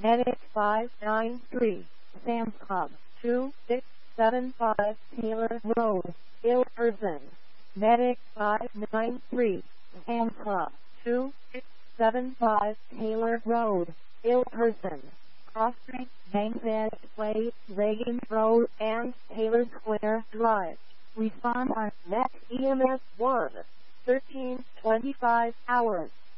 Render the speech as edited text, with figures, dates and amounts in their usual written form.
Medic 593, Sam's Club, 2675 Taylor Road, Ilverston. Medic 593, Sam's Club, 2675 Taylor Road, Ilverston. Cross Street, Bankhead Way, Reagan Road, and Taylor Square Drive. Respond on Net EMS 1, 1325 hours.